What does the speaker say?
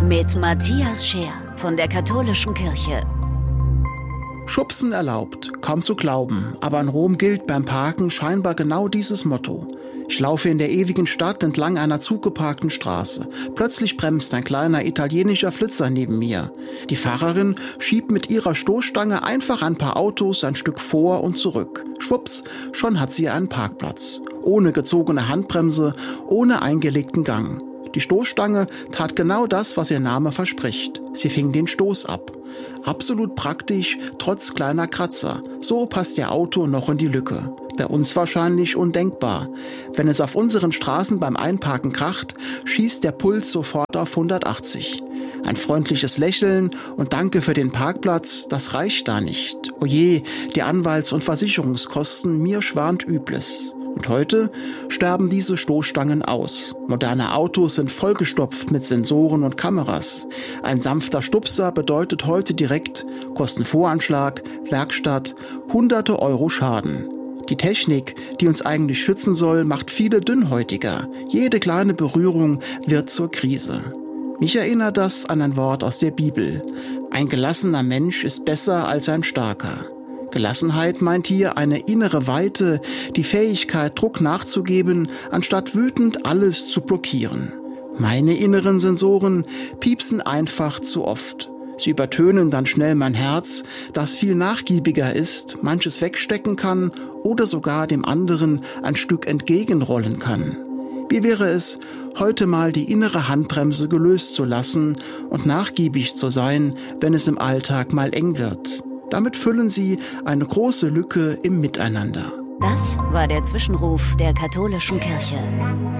Mit Matthias Scheer von der Katholischen Kirche. Schubsen erlaubt, kaum zu glauben, aber in Rom gilt beim Parken scheinbar genau dieses Motto. Ich laufe in der ewigen Stadt entlang einer zugeparkten Straße. Plötzlich bremst ein kleiner italienischer Flitzer neben mir. Die Fahrerin schiebt mit ihrer Stoßstange einfach ein paar Autos ein Stück vor und zurück. Schwupps, schon hat sie einen Parkplatz. Ohne gezogene Handbremse, ohne eingelegten Gang. Die Stoßstange tat genau das, was ihr Name verspricht. Sie fing den Stoß ab. Absolut praktisch, trotz kleiner Kratzer. So passt ihr Auto noch in die Lücke. Bei uns wahrscheinlich undenkbar. Wenn es auf unseren Straßen beim Einparken kracht, schießt der Puls sofort auf 180. Ein freundliches Lächeln und Danke für den Parkplatz, das reicht da nicht. Oje, die Anwalts- und Versicherungskosten, mir schwant Übles. Und heute sterben diese Stoßstangen aus. Moderne Autos sind vollgestopft mit Sensoren und Kameras. Ein sanfter Stupser bedeutet heute direkt Kostenvoranschlag, Werkstatt, hunderte Euro Schaden. Die Technik, die uns eigentlich schützen soll, macht viele dünnhäutiger. Jede kleine Berührung wird zur Krise. Mich erinnert das an ein Wort aus der Bibel. Ein gelassener Mensch ist besser als ein starker. Gelassenheit meint hier eine innere Weite, die Fähigkeit, Druck nachzugeben, anstatt wütend alles zu blockieren. Meine inneren Sensoren piepsen einfach zu oft. Sie übertönen dann schnell mein Herz, das viel nachgiebiger ist, manches wegstecken kann oder sogar dem anderen ein Stück entgegenrollen kann. Wie wäre es, heute mal die innere Handbremse gelöst zu lassen und nachgiebig zu sein, wenn es im Alltag mal eng wird? Damit füllen Sie eine große Lücke im Miteinander. Das war der Zwischenruf der Katholischen Kirche.